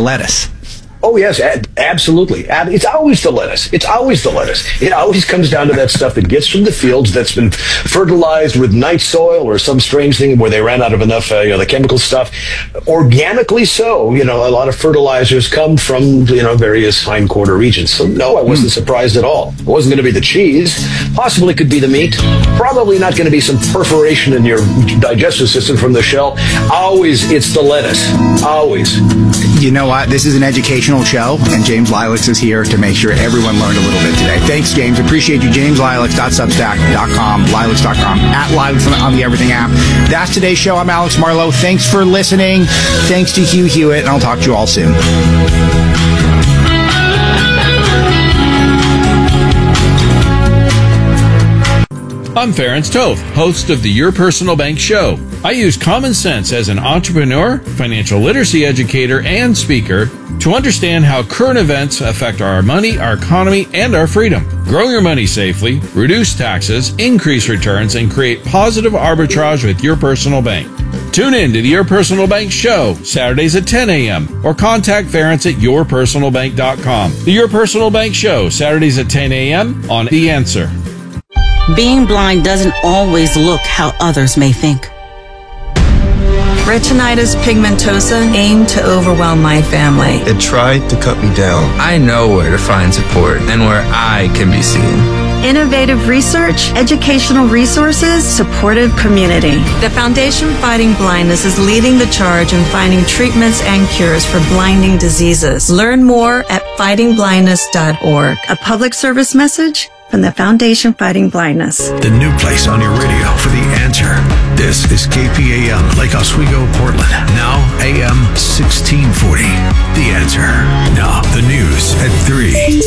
lettuce. Oh, yes, absolutely. It's always the lettuce. It's always the lettuce. It always comes down to that stuff that gets from the fields that's been fertilized with nice soil or some strange thing where they ran out of enough, the chemical stuff. Organically so, a lot of fertilizers come from, various hindquarter regions. So, no, I wasn't surprised at all. It wasn't going to be the cheese. Possibly could be the meat. Probably not going to be some perforation in your digestive system from the shell. Always, it's the lettuce. Always. You know what? This is an educational show, and James Lileks is here to make sure everyone learned a little bit today. Thanks, James. Appreciate you. JamesLileks.substack.com, Lileks.com, @Lileks on the Everything app. That's today's show. I'm Alex Marlowe. Thanks for listening. Thanks to Hugh Hewitt, and I'll talk to you all soon. I'm Ferenc Toth, host of the Your Personal Bank Show. I use common sense as an entrepreneur, financial literacy educator, and speaker to understand how current events affect our money, our economy, and our freedom. Grow your money safely, reduce taxes, increase returns, and create positive arbitrage with Your Personal Bank. Tune in to the Your Personal Bank Show, Saturdays at 10 a.m., or contact Ferenc at yourpersonalbank.com. The Your Personal Bank Show, Saturdays at 10 a.m. on The Answer. Being blind doesn't always look how others may think. Retinitis pigmentosa aimed to overwhelm my family. It tried to cut me down. I know where to find support and where I can be seen. Innovative research, educational resources, supportive community. The Foundation Fighting Blindness is leading the charge in finding treatments and cures for blinding diseases. Learn more at fightingblindness.org. A public service message from the Foundation Fighting Blindness. The new place on your radio for The Answer. This is KPAM, Lake Oswego, Portland. Now AM 1640. The Answer. Now the news at 3.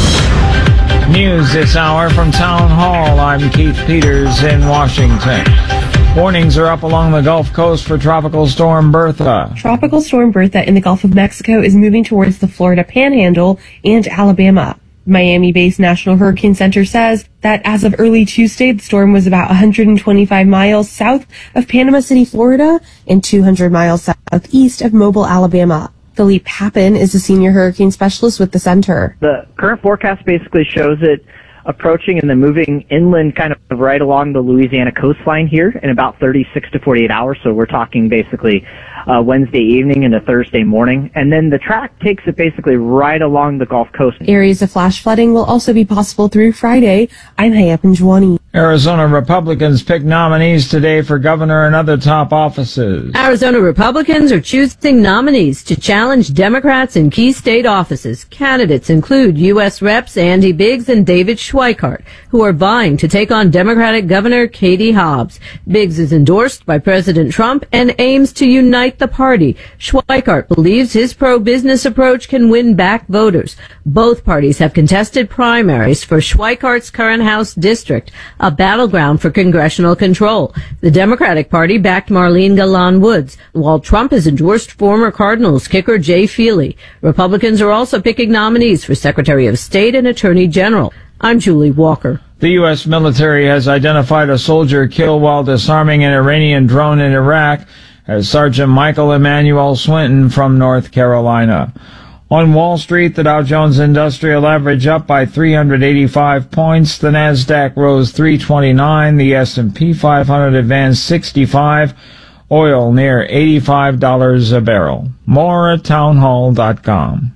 News this hour from Town Hall. I'm Keith Peters in Washington. Warnings are up along the Gulf Coast for Tropical Storm Bertha. Tropical Storm Bertha in the Gulf of Mexico is moving towards the Florida Panhandle and Alabama. Miami-based National Hurricane Center says that as of early Tuesday, the storm was about 125 miles south of Panama City, Florida, and 200 miles southeast of Mobile, Alabama. Philippe Pappen is a senior hurricane specialist with the center. The current forecast basically shows it approaching and then moving inland kind of right along the Louisiana coastline here in about 36 to 48 hours. So we're talking basically Wednesday evening into Thursday morning. And then the track takes it basically right along the Gulf Coast. Areas of flash flooding will also be possible through Friday. I'm Hayap Njwani. Arizona Republicans pick nominees today for governor and other top offices. Arizona Republicans are choosing nominees to challenge Democrats in key state offices. Candidates include U.S. Reps Andy Biggs and David Schweikart, who are vying to take on Democratic Governor Katie Hobbs. Biggs is endorsed by President Trump and aims to unite the party. Schweikart believes his pro-business approach can win back voters. Both parties have contested primaries for Schweikart's current House district, a battleground for congressional control. The Democratic Party backed Marlene Galan Woods, while Trump has endorsed former Cardinals kicker Jay Feely. Republicans are also picking nominees for Secretary of State and Attorney General. I'm Julie Walker. The U.S. military has identified a soldier killed while disarming an Iranian drone in Iraq as Sergeant Michael Emmanuel Swinton from North Carolina. On Wall Street, the Dow Jones Industrial Average up by 385 points. The Nasdaq rose 329. The S&P 500 advanced 65. Oil near $85 a barrel. More at townhall.com.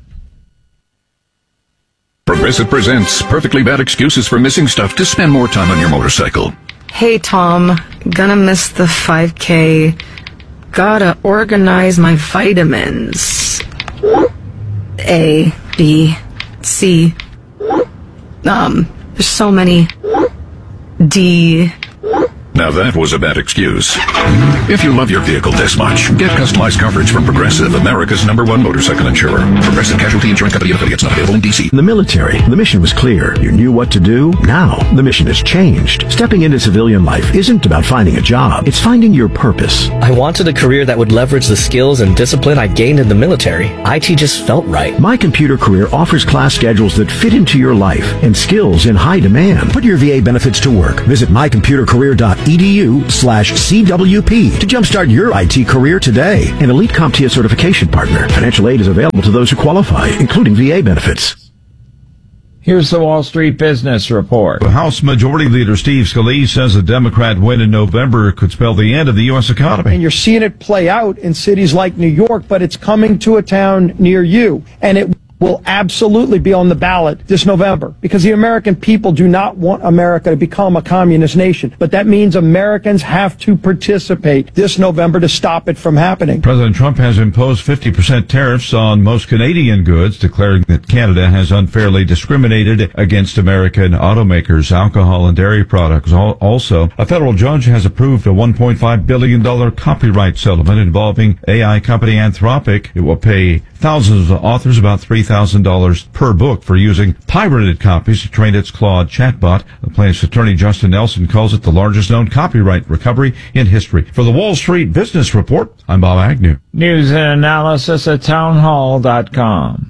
Progressive presents Perfectly Bad Excuses for Missing Stuff to Spend More Time on Your Motorcycle. Hey, Tom. Gonna miss the 5K. Gotta organize my vitamins. A, B, C. There's so many. D. Now that was a bad excuse. If you love your vehicle this much, get customized coverage from Progressive, America's #1 motorcycle insurer. Progressive Casualty Insurance Company affiliates, not available in D.C. In the military, the mission was clear. You knew what to do. Now, the mission has changed. Stepping into civilian life isn't about finding a job. It's finding your purpose. I wanted a career that would leverage the skills and discipline I gained in the military. IT just felt right. My Computer Career offers class schedules that fit into your life and skills in high demand. Put your VA benefits to work. Visit mycomputercareer.edu financialaid.edu/CWP to jumpstart your IT career today. An elite CompTIA certification partner. Financial aid is available to those who qualify, including VA benefits. Here's the Wall Street Business Report. House Majority Leader Steve Scalise says a Democrat win in November could spell the end of the U.S. economy. And you're seeing it play out in cities like New York, but it's coming to a town near you. And it will absolutely be on the ballot this November because the American people do not want America to become a communist nation. But that means Americans have to participate this November to stop it from happening. President Trump has imposed 50% tariffs on most Canadian goods, declaring that Canada has unfairly discriminated against American automakers, alcohol and dairy products. Also, a federal judge has approved a $1.5 billion copyright settlement involving AI company Anthropic. It will pay thousands of authors about $3,000 per book for using pirated copies to train its Claude chatbot. The plaintiff's attorney, Justin Nelson, calls it the largest known copyright recovery in history. For the Wall Street Business Report, I'm Bob Agnew. News and analysis at townhall.com.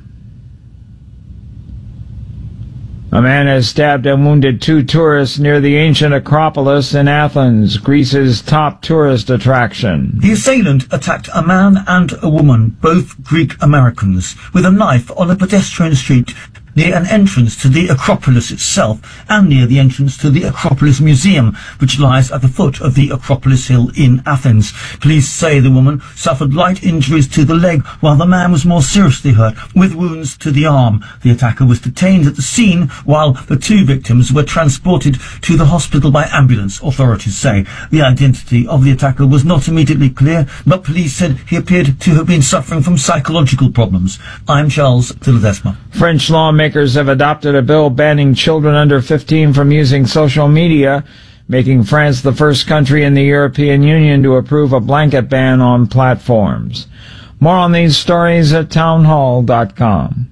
A man has stabbed and wounded 2 tourists near the ancient Acropolis in Athens, Greece's top tourist attraction. The assailant attacked a man and a woman, both Greek Americans, with a knife on a pedestrian street near an entrance to the Acropolis itself and near the entrance to the Acropolis Museum, which lies at the foot of the Acropolis Hill in Athens. Police say the woman suffered light injuries to the leg, while the man was more seriously hurt, with wounds to the arm. The attacker was detained at the scene, while the 2 victims were transported to the hospital by ambulance, authorities say. The identity of the attacker was not immediately clear, but police said he appeared to have been suffering from psychological problems. I'm Charles de Ledesma. French lawmakers have adopted a bill banning children under 15 from using social media, making France the first country in the European Union to approve a blanket ban on platforms. More on these stories at townhall.com.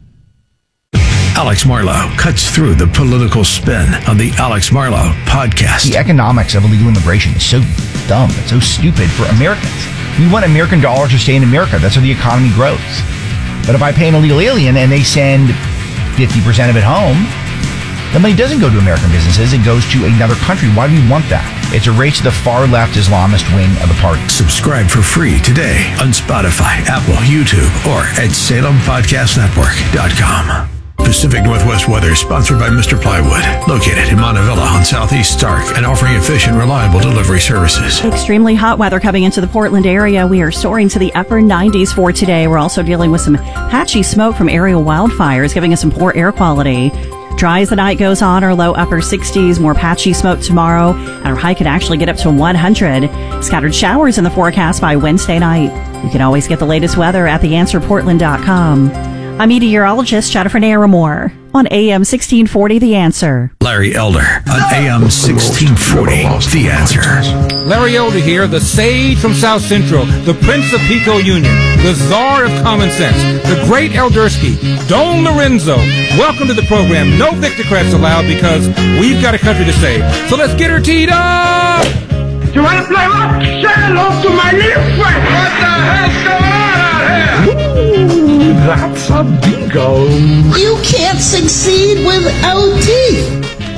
Alex Marlow cuts through the political spin on the Alex Marlow podcast. The economics of illegal immigration is so dumb. It's so stupid for Americans. We want American dollars to stay in America. That's how the economy grows. But if I pay an illegal alien and they send 50% of it home, the money doesn't go to American businesses. It goes to another country. Why do we want that? It's a race to the far-left Islamist wing of the party. Subscribe for free today on Spotify, Apple, YouTube, or at SalemPodcastNetwork.com. Pacific Northwest weather sponsored by Mr. Plywood, located in Montevilla on Southeast Stark and offering efficient, reliable delivery services. Extremely hot weather coming into the Portland area. We are soaring to the upper 90s for today. We're also dealing with some patchy smoke from aerial wildfires, giving us some poor air quality. Dry as the night goes on, our low upper 60s, more patchy smoke tomorrow, and our high could actually get up to 100. Scattered showers in the forecast by Wednesday night. You can always get the latest weather at theanswerportland.com. I'm meteorologist Jennifer Naramore on AM 1640 The Answer. Larry Elder on AM 1640 The Answer. Larry Elder here, the sage from South Central, the Prince of Pico Union, the czar of common sense, the great Eldersky, Don Lorenzo. Welcome to the program. No Victocrats allowed because we've got a country to save. So let's get her teed up! You want to play rock? Say hello to my little friend. What the hell's going on out here? Ooh, that's a bingo. You can't succeed without teeth.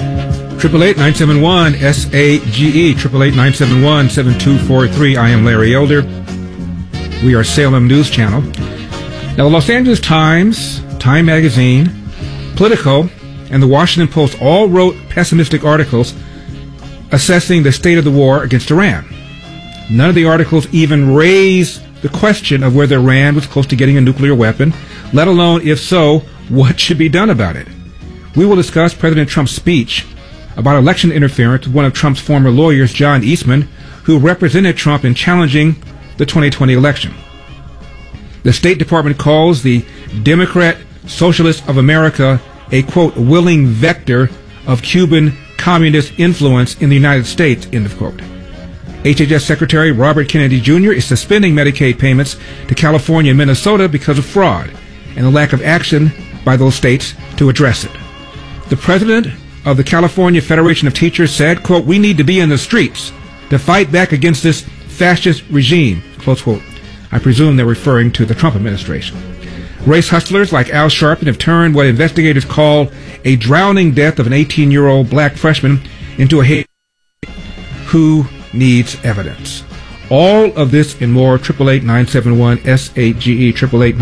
888-971-SAGE, 888-971-7243. I am Larry Elder. We are Salem News Channel. Now, the Los Angeles Times, Time Magazine, Politico, and the Washington Post all wrote pessimistic articles assessing the state of the war against Iran. None of the articles even raised the question of whether Iran was close to getting a nuclear weapon, let alone, if so, what should be done about it. We will discuss President Trump's speech about election interference with one of Trump's former lawyers, John Eastman, who represented Trump in challenging the 2020 election. The State Department calls the Democrat Socialists of America a, quote, willing vector of Cuban communist influence in the United States, end of quote. HHS Secretary Robert Kennedy Jr. is suspending Medicaid payments to California and Minnesota because of fraud and the lack of action by those states to address it. The president of the California Federation of Teachers said, quote, we need to be in the streets to fight back against this fascist regime, close quote. I presume they're referring to the Trump administration. Race hustlers like Al Sharpton have turned what investigators call a drowning death of an 18-year-old black freshman into a hate who needs evidence. All of this and more, 888-971-SAGE,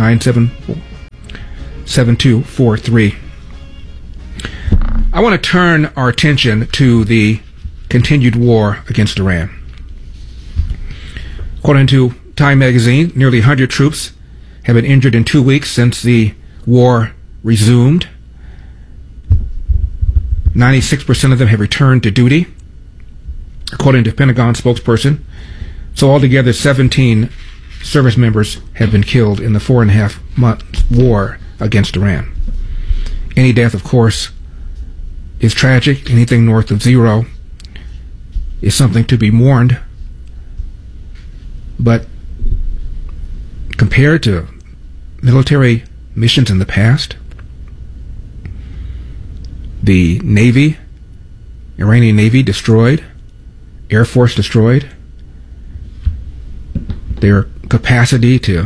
888-974-7243. I want to turn our attention to the continued war against Iran. According to Time magazine, nearly 100 troops have been injured in 2 weeks since the war resumed. 96% of them have returned to duty, according to Pentagon spokesperson. So altogether, 17 service members have been killed in the 4.5-month war against Iran. Any death, of course, is tragic. Anything north of zero is something to be mourned. But compared to military missions in the past, the Navy, Iranian Navy destroyed, Air Force destroyed, their capacity to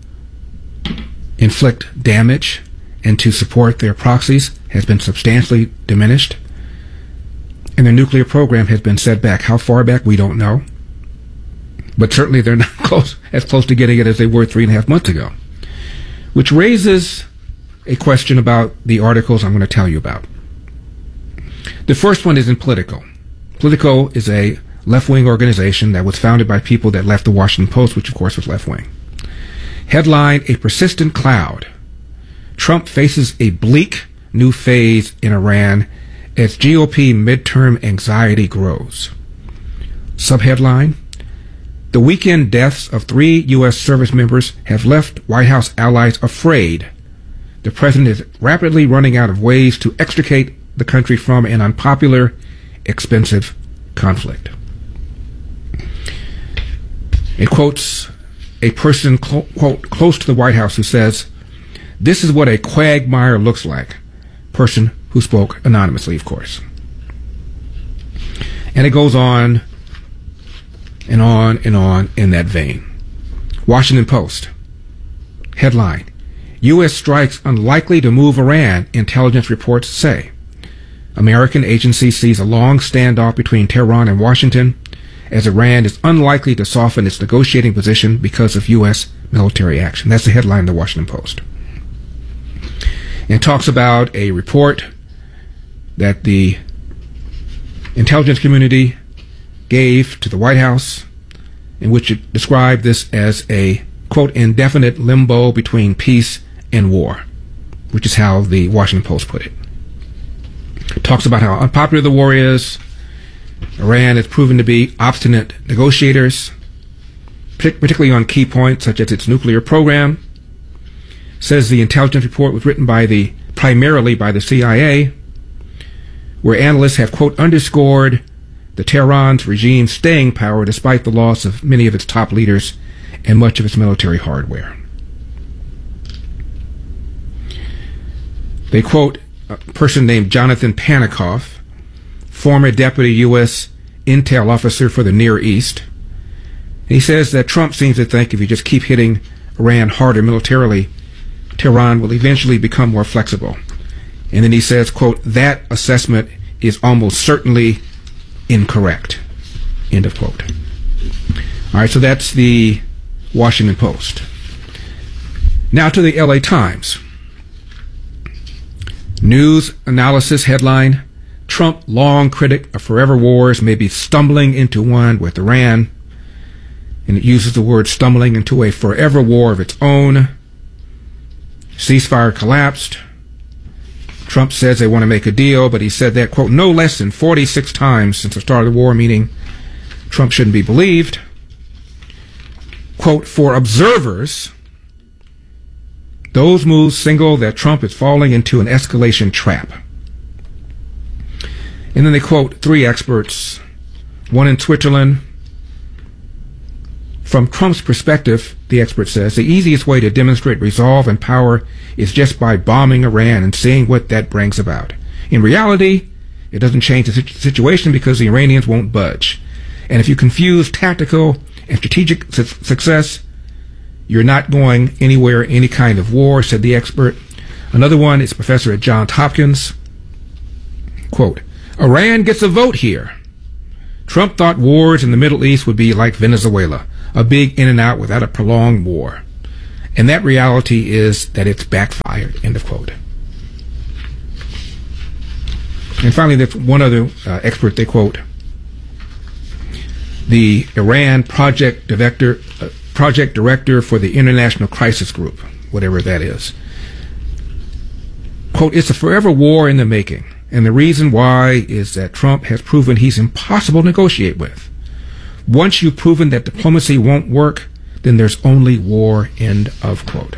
inflict damage and to support their proxies has been substantially diminished, and their nuclear program has been set back. How far back, we don't know, but certainly they're not as close to getting it as they were 3.5 months ago, which raises a question about the articles I'm going to tell you about. The first one is in Politico. Politico is a left-wing organization that was founded by people that left the Washington Post, which of course was left-wing. Headline, A Persistent Cloud. Trump faces a bleak new phase in Iran as GOP midterm anxiety grows. Subheadline, the weekend deaths of 3 U.S. service members have left White House allies afraid the president is rapidly running out of ways to extricate the country from an unpopular, expensive conflict. It quotes a person, quote, close to the White House who says, "This is what a quagmire looks like." Person who spoke anonymously, of course. And it goes on and on and on in that vein. Washington Post. Headline, U.S. strikes unlikely to move Iran, intelligence reports say. American agency sees a long standoff between Tehran and Washington as Iran is unlikely to soften its negotiating position because of U.S. military action. That's the headline of the Washington Post. And it talks about a report that the intelligence community gave to the White House in which it described this as a, quote, indefinite limbo between peace and war, which is how the Washington Post put it. It talks about how unpopular the war is. Iran has proven to be obstinate negotiators, particularly on key points such as its nuclear program. Says the intelligence report was written primarily by the CIA, where analysts have, quote, underscored the Tehran's regime's staying power despite the loss of many of its top leaders and much of its military hardware. They quote a person named Jonathan Panikoff, former deputy U.S. intel officer for the Near East. He says that Trump seems to think if you just keep hitting Iran harder militarily, Tehran will eventually become more flexible. And then he says, quote, that assessment is almost certainly incorrect, end of quote. All right, so that's the Washington Post. Now to the LA Times. News analysis headline, Trump, long critic of forever wars, may be stumbling into one with Iran. And it uses the word stumbling into a forever war of its own. Ceasefire collapsed. Trump says they want to make a deal, but he said that, quote, no less than 46 times since the start of the war, meaning Trump shouldn't be believed. Quote, for observers, those moves signal that Trump is falling into an escalation trap. And then they quote 3 experts, one in Switzerland. From Trump's perspective, the expert says, the easiest way to demonstrate resolve and power is just by bombing Iran and seeing what that brings about. In reality, it doesn't change the situation because the Iranians won't budge. And if you confuse tactical and strategic success, you're not going anywhere, any kind of war, said the expert. Another one is a professor at Johns Hopkins. Quote, Iran gets a vote here. Trump thought wars in the Middle East would be like Venezuela, a big in and out without a prolonged war. And that reality is that it's backfired, end of quote. And finally, there's one other expert they quote. The Iran project director for the International Crisis Group, whatever that is. Quote, it's a forever war in the making. And the reason why is that Trump has proven he's impossible to negotiate with. Once you've proven that diplomacy won't work, then there's only war, end of quote.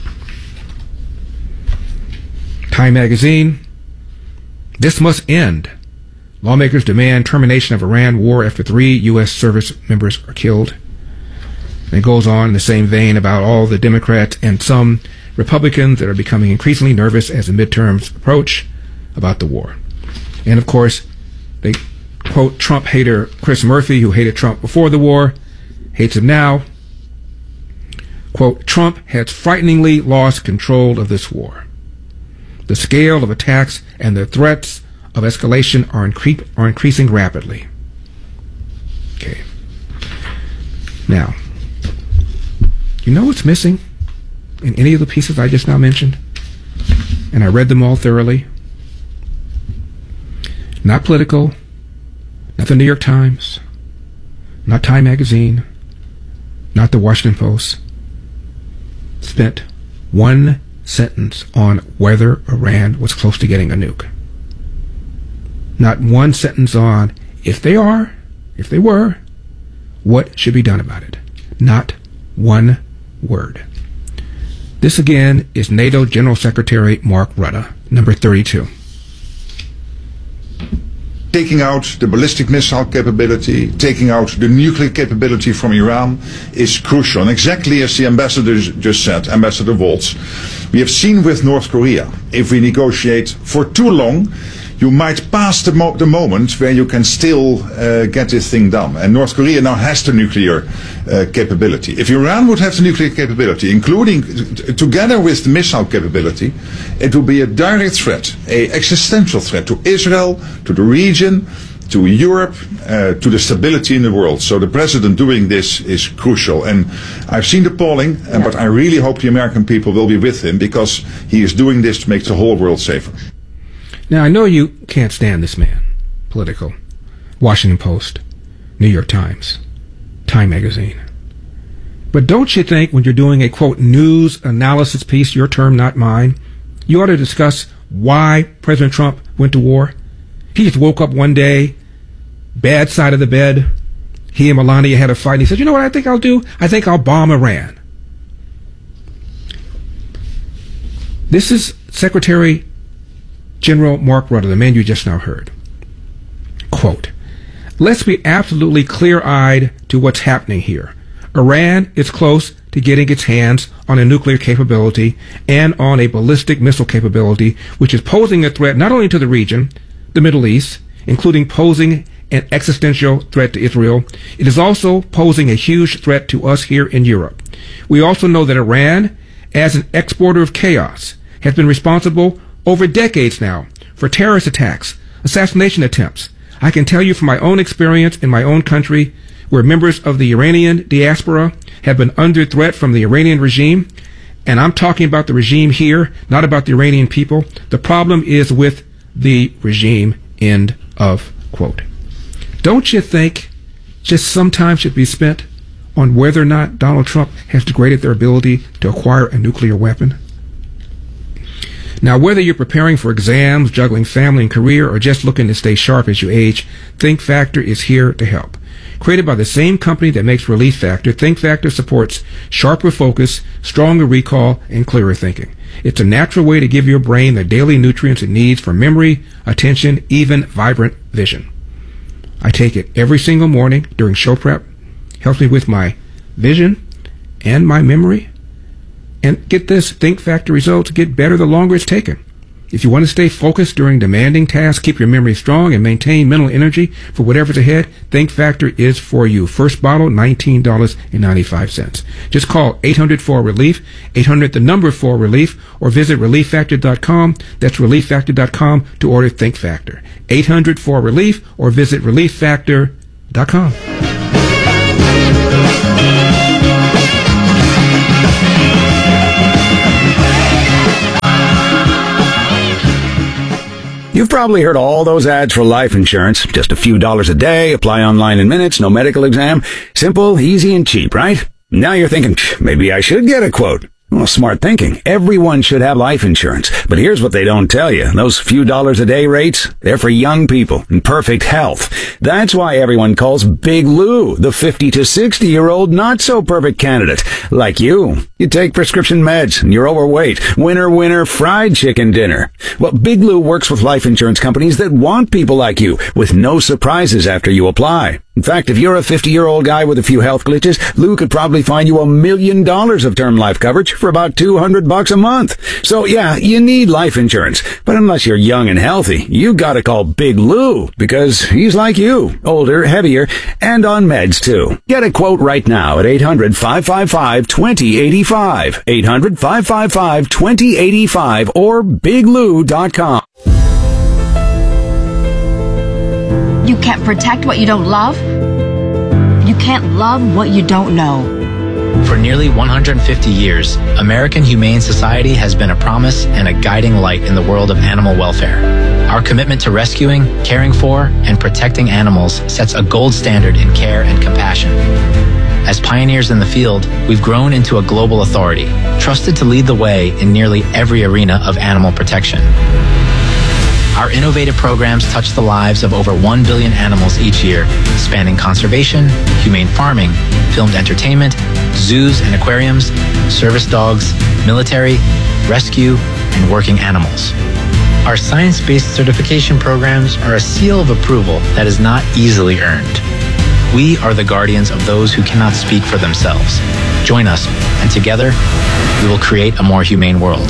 Time magazine, this must end. Lawmakers demand termination of Iran war after 3 U.S. service members are killed. And it goes on in the same vein about all the Democrats and some Republicans that are becoming increasingly nervous as the midterms approach about the war. And of course, they quote Trump hater Chris Murphy, who hated Trump before the war, hates him now. Quote, Trump has frighteningly lost control of this war. The scale of attacks and the threats of escalation are increasing rapidly. Okay. Now, you know what's missing in any of the pieces I just now mentioned? And I read them all thoroughly. Not Politico, not the New York Times, not Time Magazine, not the Washington Post. Spent one sentence on whether Iran was close to getting a nuke. Not one sentence on if they were, what should be done about it. Not one word. This again is NATO General Secretary Mark Rutte, number 32. Taking out the ballistic missile capability, taking out the nuclear capability from Iran is crucial. And exactly as the ambassador just said, Ambassador Waltz, we have seen with North Korea, if we negotiate for too long, you might pass the moment where you can still get this thing done. And North Korea now has the nuclear capability. If Iran would have the nuclear capability, including together with the missile capability, it would be a direct threat, an existential threat to Israel, to the region, to Europe, to the stability in the world. So the president doing this is crucial. And I've seen the polling, but I really hope the American people will be with him because he is doing this to make the whole world safer. Now, I know you can't stand this man. Politico, Washington Post, New York Times, Time Magazine. But don't you think when you're doing a, quote, news analysis piece, your term, not mine, you ought to discuss why President Trump went to war? He just woke up one day, bad side of the bed. He and Melania had a fight, and he said, you know what I think I'll do? I think I'll bomb Iran. This is Secretary General Mark Rutte, the man you just now heard. Quote, let's be absolutely clear-eyed to what's happening here. Iran is close to getting its hands on a nuclear capability and on a ballistic missile capability, which is posing a threat not only to the region, the Middle East, including posing an existential threat to Israel. It is also posing a huge threat to us here in Europe. We also know that Iran, as an exporter of chaos, has been responsible over decades now for terrorist attacks, assassination attempts. I can tell you from my own experience in my own country, where members of the Iranian diaspora have been under threat from the Iranian regime, and I'm talking about the regime here, not about the Iranian people. The problem is with the regime, end of quote. Don't you think just some time should be spent on whether or not Donald Trump has degraded their ability to acquire a nuclear weapon? Now, whether you're preparing for exams, juggling family and career, or just looking to stay sharp as you age, Think Factor is here to help. Created by the same company that makes Relief Factor, Think Factor supports sharper focus, stronger recall, and clearer thinking. It's a natural way to give your brain the daily nutrients it needs for memory, attention, even vibrant vision. I take it every single morning during show prep. Helps me with my vision and my memory. And get this, Think Factor results get better the longer it's taken. If you want to stay focused during demanding tasks, keep your memory strong, and maintain mental energy for whatever's ahead, Think Factor is for you. First bottle, $19.95. Just call 800-4-RELIEF, 800-4-RELIEF, or visit ReliefFactor.com. That's ReliefFactor.com to order Think Factor. 800-4-RELIEF, or visit ReliefFactor.com. PVA.com. You've probably heard all those ads for life insurance. Just a few dollars a day, apply online in minutes, no medical exam. Simple, easy, and cheap, right? Now you're thinking, maybe I should get a quote. Well, smart thinking. Everyone should have life insurance. But here's what they don't tell you. Those few dollars a day rates, they're for young people in perfect health. That's why everyone calls Big Lou the 50 to 60-year-old not-so-perfect candidate. Like you. You take prescription meds and you're overweight. Winner, fried chicken dinner. Well, Big Lou works with life insurance companies that want people like you with no surprises after you apply. In fact, if you're a 50-year-old guy with a few health glitches, Lou could probably find you $1 million of term life coverage for about $200 a month. So yeah, you need life insurance. But unless you're young and healthy, you gotta call Big Lou because he's like you. Older, heavier, and on meds too. Get a quote right now at 800-555-2085. 800-555-2085 or biglou.com. You can't protect what you don't love. You can't love what you don't know. For nearly 150 years, American Humane Society has been a promise and a guiding light in the world of animal welfare. Our commitment to rescuing, caring for, and protecting animals sets a gold standard in care and compassion. As pioneers in the field, we've grown into a global authority, trusted to lead the way in nearly every arena of animal protection. Our innovative programs touch the lives of over 1 billion animals each year, spanning conservation, humane farming, filmed entertainment, zoos and aquariums, service dogs, military, rescue, and working animals. Our science-based certification programs are a seal of approval that is not easily earned. We are the guardians of those who cannot speak for themselves. Join us, and together, we will create a more humane world.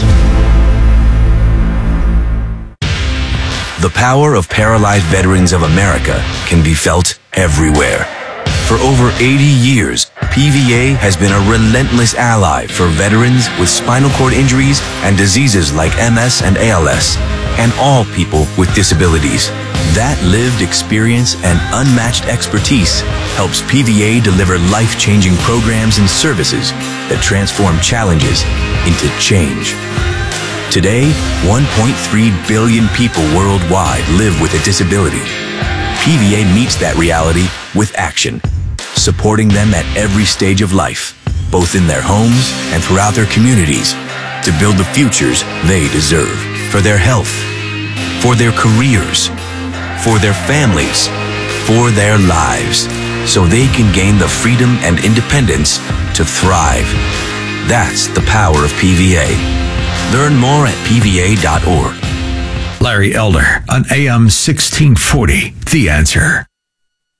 The power of Paralyzed Veterans of America can be felt everywhere. For over 80 years, PVA has been a relentless ally for veterans with spinal cord injuries and diseases like MS and ALS, and all people with disabilities. That lived experience and unmatched expertise helps PVA deliver life-changing programs and services that transform challenges into change. Today, 1.3 billion people worldwide live with a disability. PVA meets that reality with action, supporting them at every stage of life, both in their homes and throughout their communities, to build the futures they deserve for their health, for their careers, for their families, for their lives, so they can gain the freedom and independence to thrive. That's the power of PVA. Learn more at PVA.org. Larry Elder on AM 1640, The Answer.